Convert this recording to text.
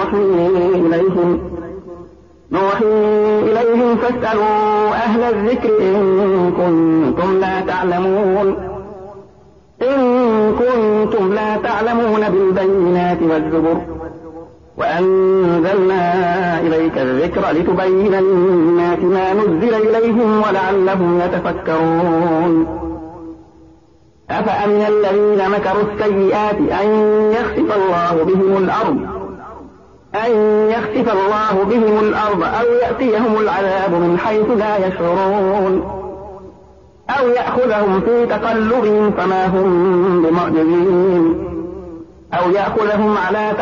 نوحي إليهم فاسألوا أهل الذكر إن كنتم لا تعلمون بالبينات والزبر وأنزلنا إليك الذكر لتبين للناس ما نزل إليهم ولعلهم يتفكرون أفأمن الذين مكروا السيئات أن يخسف الله بهم الأرض أو يأتيهم العذاب من حيث لا يشعرون أو يأخذهم في تقلبهم فما هم بمعجزين أو يأخذهم على